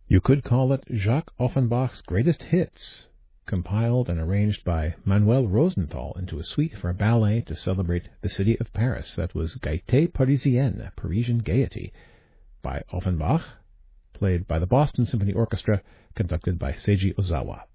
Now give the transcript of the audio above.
You could call it Jacques Offenbach's Greatest Hits, compiled and arranged by Manuel Rosenthal into a suite for a ballet to celebrate the city of Paris. That was Gaieté Parisienne, Parisian Gaiety, by Offenbach, played by the Boston Symphony Orchestra, conducted by Seiji Ozawa.